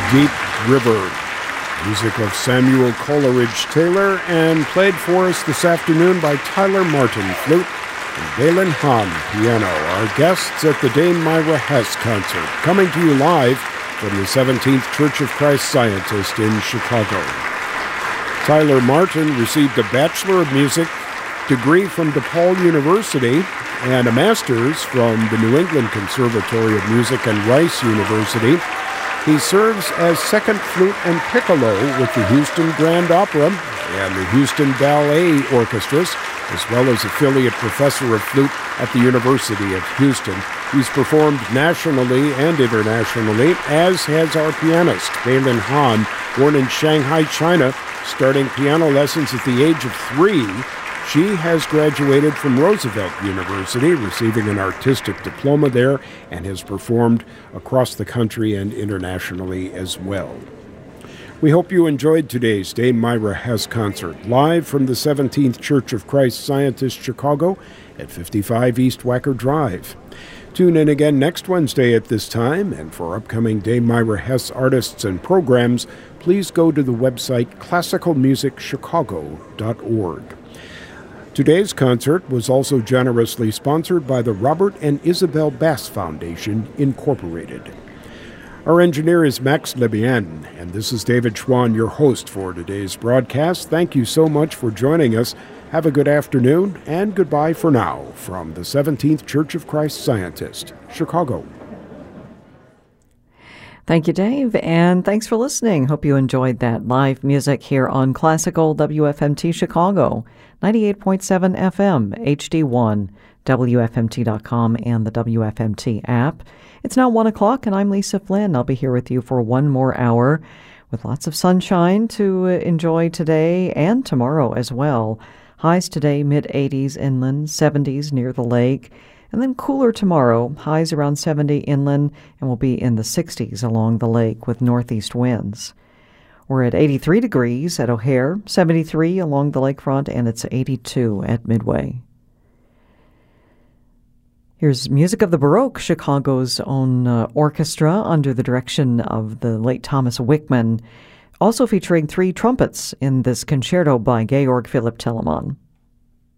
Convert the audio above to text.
Deep River. Music of Samuel Coleridge Taylor, and played for us this afternoon by Tyler Martin, flute, and Dalen Hahn, piano, our guests at the Dame Myra Hess concert, coming to you live from the 17th Church of Christ Scientist in Chicago. Tyler Martin received a Bachelor of Music degree from DePaul University and a master's from the New England Conservatory of Music and Rice University. He serves as second flute and piccolo with the Houston Grand Opera and the Houston Ballet Orchestras, as well as affiliate professor of flute at the University of Houston. He's performed nationally and internationally, as has our pianist, Dalen Hahn, born in Shanghai, China, starting piano lessons at the age of 3. She has graduated from Roosevelt University, receiving an artistic diploma there, and has performed across the country and internationally as well. We hope you enjoyed today's Dame Myra Hess concert, live from the 17th Church of Christ Scientist, Chicago, at 55 East Wacker Drive. Tune in again next Wednesday at this time, and for upcoming Dame Myra Hess artists and programs, please go to the website classicalmusicchicago.org. Today's concert was also generously sponsored by the Robert and Isabel Bass Foundation, Incorporated. Our engineer is Max Libien, and this is David Schwann, your host for today's broadcast. Thank you so much for joining us. Have a good afternoon, and goodbye for now from the 17th Church of Christ Scientist, Chicago. Thank you, Dave, and thanks for listening. Hope you enjoyed that live music here on Classical WFMT Chicago, 98.7 FM, HD1, WFMT.com, and the WFMT app. It's now 1 o'clock, and I'm Lisa Flynn. I'll be here with you for one more hour with lots of sunshine to enjoy today and tomorrow as well. Highs today, mid-80s inland, 70s near the lake. And then cooler tomorrow, highs around 70 inland, and we'll be in the 60s along the lake with northeast winds. We're at 83 degrees at O'Hare, 73 along the lakefront, and it's 82 at Midway. Here's music of the Baroque, Chicago's own orchestra under the direction of the late Thomas Wickman, also featuring 3 trumpets in this concerto by Georg Philipp Telemann.